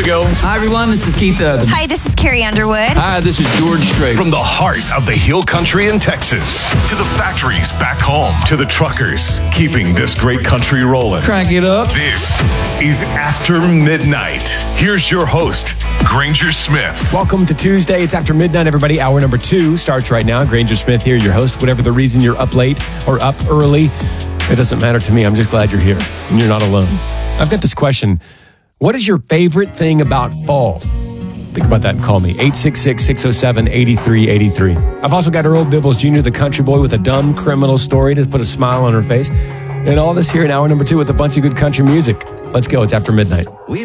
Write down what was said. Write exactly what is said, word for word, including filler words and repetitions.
go. Hi, everyone. This is Keith Urban. Hi, this is Carrie Underwood. Hi, this is George Strait. From the heart of the Hill Country in Texas to the factories back home to the truckers keeping this great country rolling. Crank it up. This is After Midnight. Here's your host, Granger Smith. Welcome to Tuesday. It's After Midnight, everybody. Hour number two starts right now. Granger Smith here, your host. Whatever the reason you're up late or up early, it doesn't matter to me. I'm just glad you're here and you're not alone. I've got this question. What is your favorite thing about fall? Think about that and call me. eight six six, six oh seven, eight three eight three. I've also got Earl Dibbles Junior, the country boy with a dumb criminal story to put a smile on her face. And all this here in hour number two with a bunch of good country music. Let's go. It's After Midnight. We